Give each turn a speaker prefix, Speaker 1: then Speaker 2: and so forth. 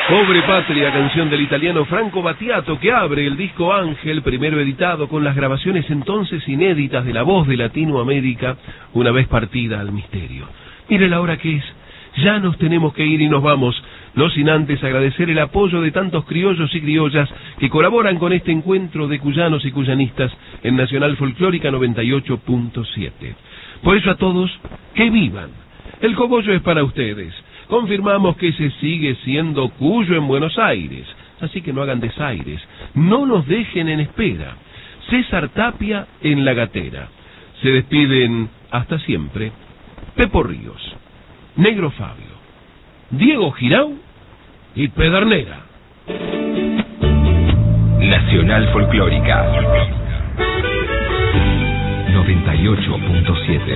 Speaker 1: Pobre Patria, canción del italiano Franco Battiato, que abre el disco Ángel, primero editado con las grabaciones entonces inéditas de la voz de Latinoamérica, una vez partida al misterio. Mire la hora que es, ya nos tenemos que ir y nos vamos, no sin antes agradecer el apoyo de tantos criollos y criollas que colaboran con este encuentro de cuyanos y cuyanistas en Nacional Folclórica 98.7. Por eso a todos, que vivan. El cogollo es para ustedes. Confirmamos que se sigue siendo Cuyo en Buenos Aires, así que no hagan desaires, no nos dejen en espera. César Tapia en La Gatera. Se despiden hasta siempre Pepo Ríos, Negro Fabio, Diego Girau y Pedernera.
Speaker 2: Nacional Folclórica 98.7